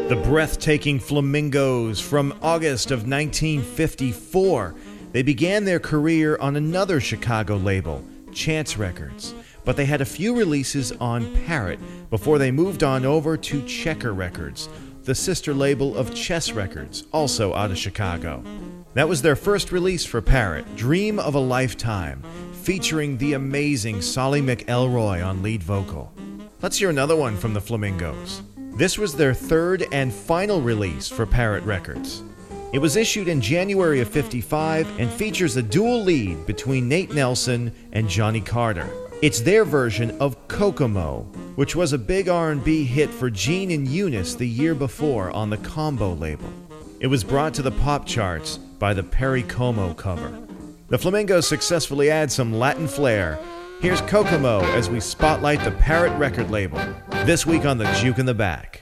The breathtaking Flamingos from August of 1954. They began their career on another Chicago label, Chance Records, but they had a few releases on Parrot before they moved on over to Checker Records, the sister label of Chess Records, also out of Chicago. That was their first release for Parrot, Dream of a Lifetime, featuring the amazing Solly McElroy on lead vocal. Let's hear another one from the Flamingos. This was their third and final release for Parrot Records. It was issued in January of '55 and features a dual lead between Nate Nelson and Johnny Carter. It's their version of Kokomo, which was a big R&B hit for Gene and Eunice the year before on the Combo label. It was brought to the pop charts by the Perry Como cover. The Flamingos successfully add some Latin flair. Here's Kokomo as we spotlight the Parrot record label, this week on the Juke in the Back.